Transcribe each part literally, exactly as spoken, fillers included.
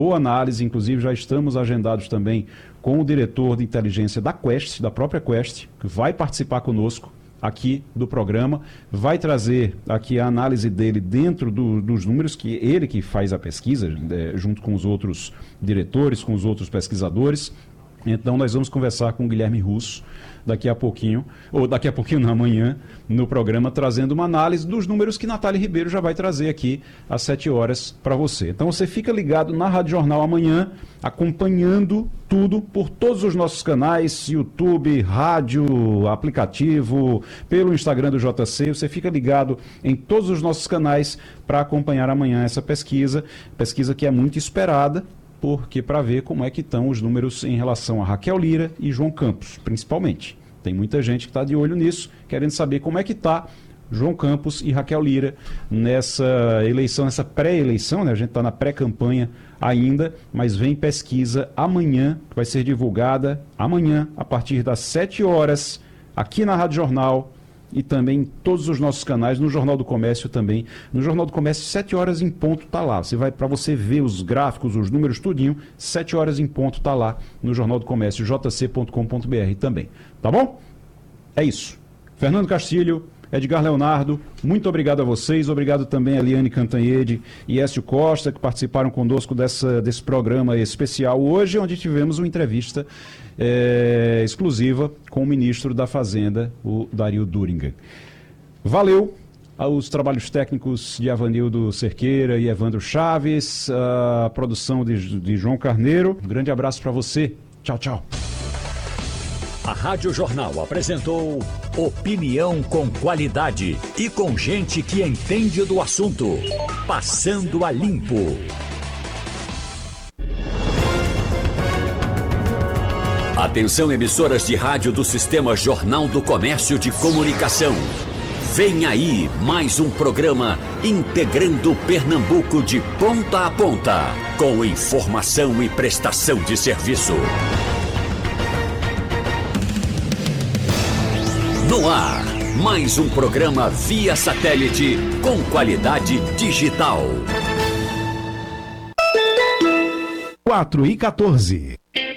boa análise, inclusive já estamos agendados também com o diretor de inteligência da Quest, da própria Quest, que vai participar conosco aqui do programa, vai trazer aqui a análise dele dentro do, dos números, que ele que faz a pesquisa, é, junto com os outros diretores, com os outros pesquisadores. Então nós vamos conversar com o Guilherme Russo daqui a pouquinho, ou daqui a pouquinho, na manhã, no programa, trazendo uma análise dos números que Natália Ribeiro já vai trazer aqui às sete horas para você. Então você fica ligado na Rádio Jornal amanhã, acompanhando tudo por todos os nossos canais, YouTube, rádio, aplicativo, pelo Instagram do J C. Você fica ligado em todos os nossos canais para acompanhar amanhã essa pesquisa, pesquisa que é muito esperada, porque para ver como é que estão os números em relação a Raquel Lira e João Campos, principalmente. Tem muita gente que está de olho nisso, querendo saber como é que está João Campos e Raquel Lira nessa eleição, nessa pré-eleição, né? A gente está na pré-campanha ainda, mas vem pesquisa amanhã, que vai ser divulgada amanhã, a partir das sete horas, aqui na Rádio Jornal, e também em todos os nossos canais, no Jornal do Comércio também. No Jornal do Comércio, sete horas em ponto tá lá. Você vai, para você ver os gráficos, os números, tudinho, sete horas em ponto tá lá no Jornal do Comércio, j c ponto com ponto b r também. Tá bom? É isso. Fernando Castilho, Edgar Leonardo, muito obrigado a vocês, obrigado também a Liane Cantanhede e Écio Costa, que participaram conosco dessa, desse programa especial hoje, onde tivemos uma entrevista é, exclusiva com o ministro da Fazenda, o Dario Duringer. Valeu aos trabalhos técnicos de Avanildo Cerqueira e Evandro Chaves, a produção de, de João Carneiro. Um grande abraço para você. Tchau, tchau. A Rádio Jornal apresentou opinião com qualidade e com gente que entende do assunto. Passando a Limpo. Atenção, emissoras de rádio do Sistema Jornal do Comércio de Comunicação. Vem aí mais um programa integrando Pernambuco de ponta a ponta, com informação e prestação de serviço. No ar, mais um programa via satélite com qualidade digital. quatro e quatorze.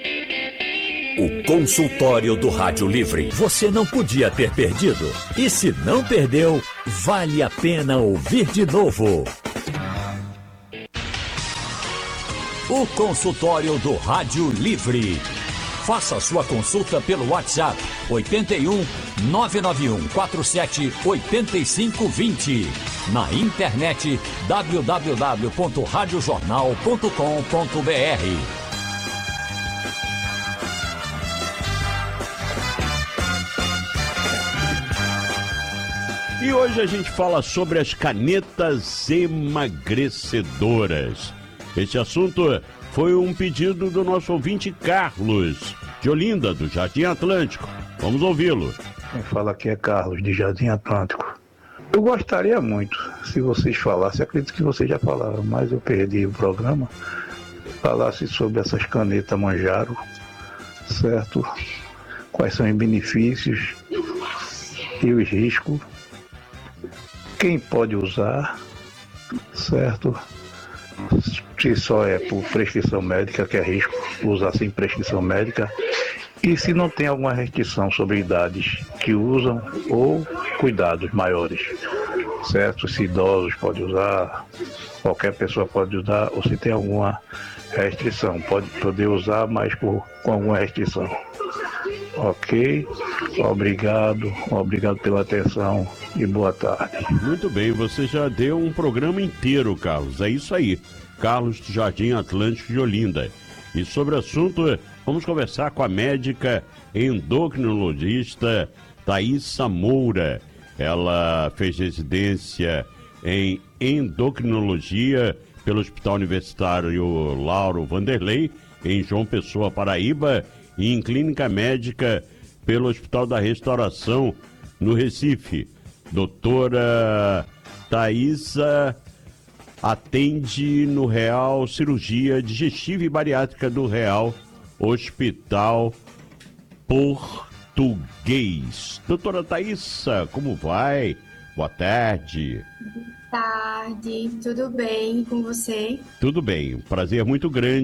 O consultório do Rádio Livre. Você não podia ter perdido. E se não perdeu, vale a pena ouvir de novo. O consultório do Rádio Livre. Faça sua consulta pelo WhatsApp oito um, nove nove um quatro sete, oito cinco dois zero. Na internet w w w ponto rádio jornal ponto com ponto b r. E hoje a gente fala sobre as canetas emagrecedoras. Esse assunto foi um pedido do nosso ouvinte Carlos, de Olinda, do Jardim Atlântico. Vamos ouvi-lo. Quem fala aqui é Carlos, de Jardim Atlântico. Eu gostaria muito, se vocês falassem, acredito que vocês já falaram, mas eu perdi o programa, falasse sobre essas canetas Manjaro, certo? Quais são os benefícios e os riscos, quem pode usar, certo? Se só é por prescrição médica, que é risco usar sem prescrição médica, e se não tem alguma restrição sobre idades que usam ou cuidados maiores, certo? Se idosos podem usar, qualquer pessoa pode usar, ou se tem alguma restrição, pode poder usar, mas por, com alguma restrição. Ok? Obrigado, obrigado pela atenção e boa tarde. Muito bem, você já deu um programa inteiro, Carlos, é isso aí. Carlos do Jardim Atlântico de Olinda. E sobre o assunto, vamos conversar com a médica endocrinologista Thaísa Moura. Ela fez residência em endocrinologia pelo Hospital Universitário Lauro Vanderlei, em João Pessoa, Paraíba, e em clínica médica pelo Hospital da Restauração, no Recife. Doutora Thaísa atende no Real Cirurgia Digestiva e Bariátrica do Real Hospital Português. Doutora Thaísa, como vai? Boa tarde. tarde, tudo bem com você? Tudo bem, um prazer muito grande